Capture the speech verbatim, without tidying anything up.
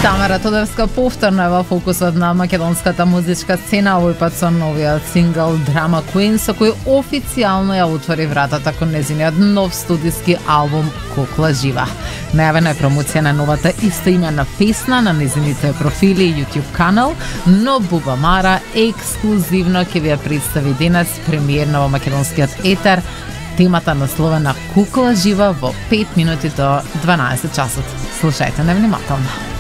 Тамара Тодорска повторно е во фокусот на македонската музичка сцена, овој пат со новиот сингл Drama Queen, со кој официјално ја отвори вратата кон незиниот нов студиски албум Кукла жива. Најавена е промоција на новата истоимена песна на незините профили и YouTube канал, но Буба Мара ексклузивно ќе ви ја представи денес премиерно во македонскиот етер темата насловена Кукла жива во пет минути до дванаесет часот. Слушајте невнимателно.